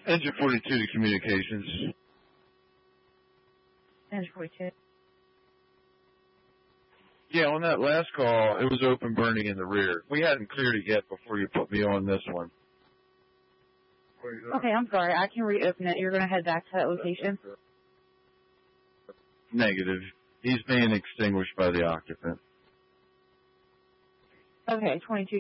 Engine 42 to communications. Engine 42. Yeah, on that last call, it was open burning in the rear. We hadn't cleared it yet before you put me on this one. Okay, I'm sorry. I can reopen it. You're going to head back to that location? Negative. He's being extinguished by the occupant. Okay, 22.